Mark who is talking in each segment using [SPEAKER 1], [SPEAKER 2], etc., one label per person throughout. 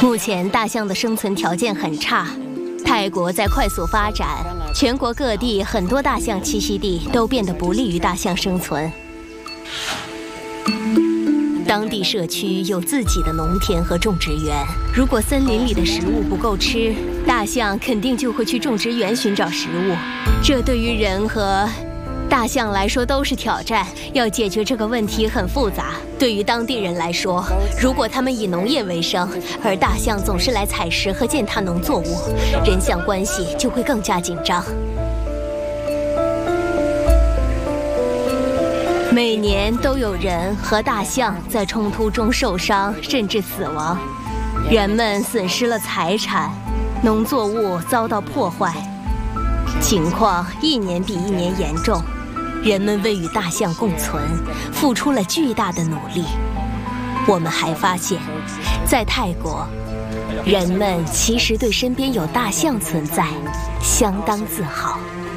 [SPEAKER 1] 目前大象的生存条件很差，泰国在快速发展，全国各地很多大象栖息地都变得不利于大象生存。当地社区有自己的农田和种植园，如果森林里的食物不够吃，大象肯定就会去种植园寻找食物。这对于人和大象来说都是挑战，要解决这个问题很复杂。对于当地人来说，如果他们以农业为生，而大象总是来采食和践踏农作物，人象关系就会更加紧张。每年都有人和大象在冲突中受伤，甚至死亡。人们损失了财产，农作物遭到破坏，情况一年比一年严重。人们为与大象共存，付出了巨大的努力。我们还发现，在泰国，人们其实对身边有大象存在相当自豪。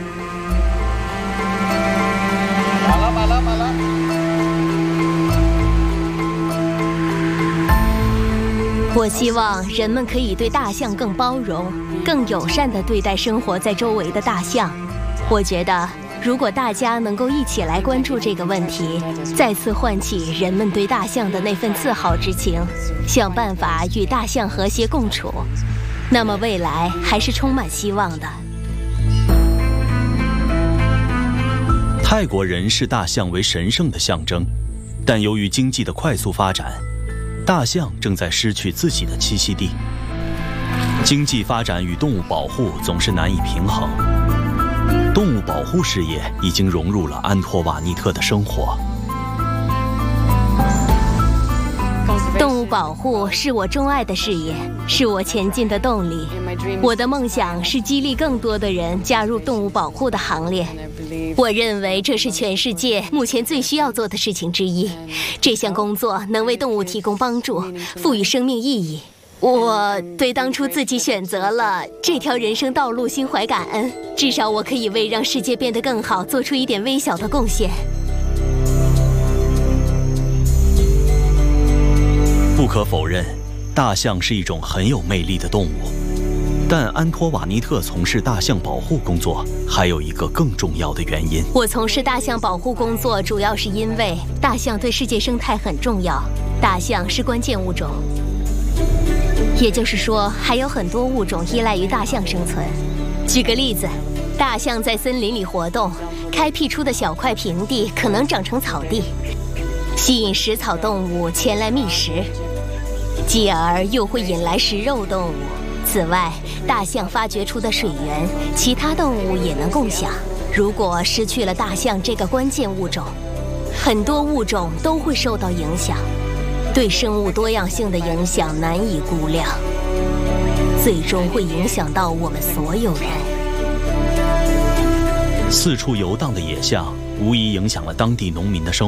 [SPEAKER 1] 我希望人们可以对大象更包容、更友善地对待生活在周围的大象。我觉得，如果大家能够一起来关注这个问题，再次唤起人们对大象的那份自豪之情，想办法与大象和谐共处，那么未来还是充满希望的。
[SPEAKER 2] 泰国人视大象为神圣的象征，但由于经济的快速发展，大象正在失去自己的栖息地。经济发展与动物保护总是难以平衡。动物保护事业已经融入了安托瓦尼特的生活。
[SPEAKER 1] 动物保护是我钟爱的事业，是我前进的动力。我的梦想是激励更多的人加入动物保护的行列。我认为这是全世界目前最需要做的事情之一。这项工作能为动物提供帮助，赋予生命意义。我对当初自己选择了这条人生道路心怀感恩，至少我可以为让世界变得更好做出一点微小的贡献。
[SPEAKER 2] 不可否认，大象是一种很有魅力的动物，但安托瓦尼特从事大象保护工作还有一个更重要的原因。
[SPEAKER 1] 我从事大象保护工作主要是因为大象对世界生态很重要，大象是关键物种。也就是说，还有很多物种依赖于大象生存。举个例子，大象在森林里活动，开辟出的小块平地可能长成草地，吸引食草动物前来觅食，继而又会引来食肉动物。此外，大象发掘出的水源，其他动物也能共享。如果失去了大象这个关键物种，很多物种都会受到影响。对生物多样性的影响难以估量，最终会影响到我们所有人。
[SPEAKER 2] 四处游荡的野象无疑影响了当地农民的生活。